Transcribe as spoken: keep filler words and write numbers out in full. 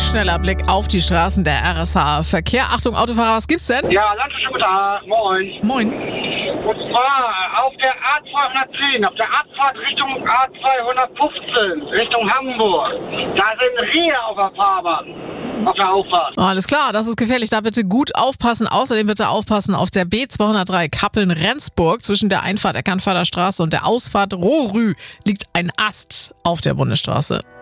schneller Blick auf die Straßen der R S H Verkehr. Achtung, Autofahrer, was gibt's denn? Ja, Landesschule da. Moin. Moin. Und zwar auf der A zweihundertzehn, auf der Abfahrt Richtung A zweihundertfünfzehn, Richtung Hamburg. Da sind Rehe auf der Fahrbahn, auf der Auffahrt. Alles klar, das ist gefährlich. Da bitte gut aufpassen. Außerdem bitte aufpassen auf der B zweihundertdrei Kappeln-Rendsburg. Zwischen der Einfahrt Eckernförder Straße und der Ausfahrt Rohrü liegt ein Ast auf der Bundesstraße.